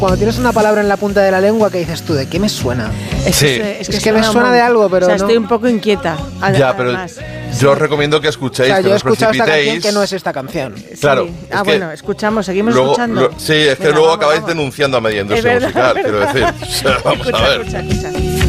cuando tienes una palabra en la punta de la lengua que dices tú, ¿de qué me suena? Es que me suena de algo, pero no. estoy un poco inquieta. Ya, pero yo os recomiendo que escuchéis, que yo no he os escuchado esta canción precipitéis. que no es esta canción. Claro. Sí. Seguimos luego, escuchando. Sí, es que Venga, luego vamos. acabáis denunciando a media industria musical, quiero decir. O sea, vamos a ver. Escucha.